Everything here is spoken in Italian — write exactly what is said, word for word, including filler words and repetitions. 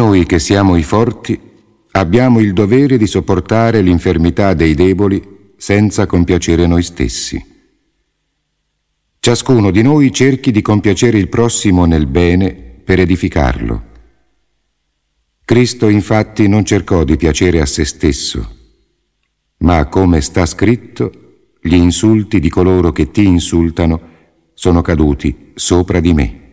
Noi che siamo i forti abbiamo il dovere di sopportare l'infermità dei deboli senza compiacere noi stessi. Ciascuno di noi cerchi di compiacere il prossimo nel bene per edificarlo. Cristo infatti non cercò di piacere a se stesso, ma come sta scritto, gli insulti di coloro che ti insultano sono caduti sopra di me.